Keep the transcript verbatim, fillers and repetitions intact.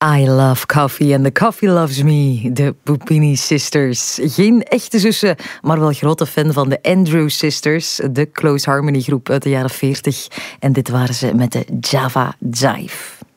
I love coffee and the coffee loves me. De Puppini Sisters. Geen echte zussen, maar wel grote fan van de Andrew Sisters. De Close Harmony groep uit de jaren veertig. En dit waren ze met de Java Jive.